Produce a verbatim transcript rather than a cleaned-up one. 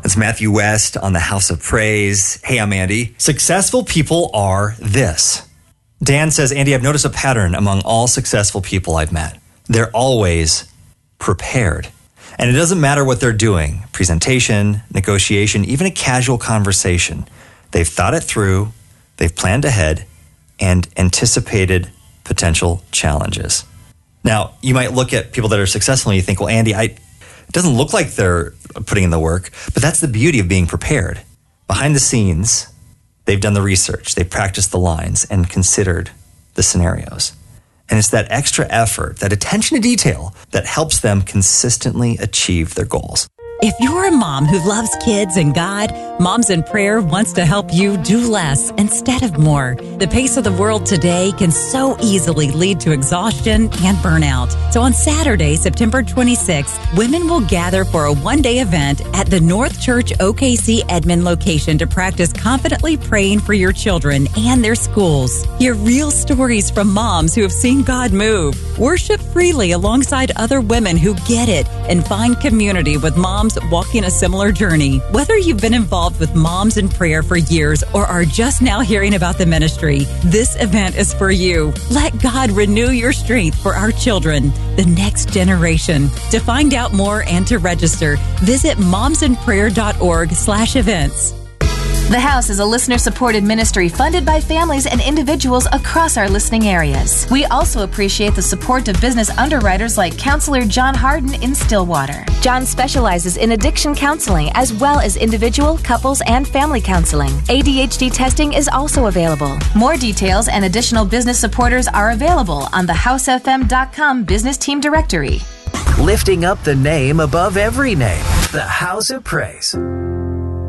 It's Matthew West on the House of Praise. Hey, I'm Andy. Successful people are this. Dan says, Andy, I've noticed a pattern among all successful people I've met. They're always prepared. And it doesn't matter what they're doing, presentation, negotiation, even a casual conversation. They've thought it through, they've planned ahead, and anticipated potential challenges. Now, you might look at people that are successful and you think, well, Andy, I... It doesn't look like they're putting in the work, but that's the beauty of being prepared. Behind the scenes, they've done the research, they've practiced the lines and considered the scenarios. And it's that extra effort, that attention to detail that helps them consistently achieve their goals. If you're a mom who loves kids and God, Moms in Prayer wants to help you do less instead of more. The pace of the world today can so easily lead to exhaustion and burnout. So on Saturday, September twenty-sixth, women will gather for a one-day event at the North Church O K C Edmond location to practice confidently praying for your children and their schools. Hear real stories from moms who have seen God move. Worship freely alongside other women who get it and find community with moms walking a similar journey. Whether you've been involved with Moms in Prayer for years or are just now hearing about the ministry, this event is for you. Let God renew your strength for our children, the next generation. To find out more and to register, visit momsinprayer.org slash events. The House is a listener-supported ministry funded by families and individuals across our listening areas. We also appreciate the support of business underwriters like Counselor John Harden in Stillwater. John specializes in addiction counseling as well as individual, couples, and family counseling. A D H D testing is also available. More details and additional business supporters are available on the house f m dot com business team directory. Lifting up the name above every name, the House of Praise.